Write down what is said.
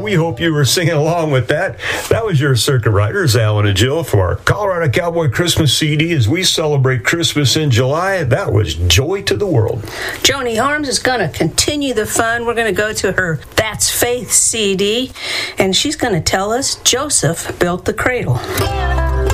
we hope you were singing along with that. That was your Circuit Riders, Alan and Jill, for our Colorado Cowboy Christmas CD as we celebrate Christmas in July. That was Joy to the World. Joni Harms is going to continue the fun. We're going to go to her That's Faith CD, and she's going to tell us Joseph built the cradle.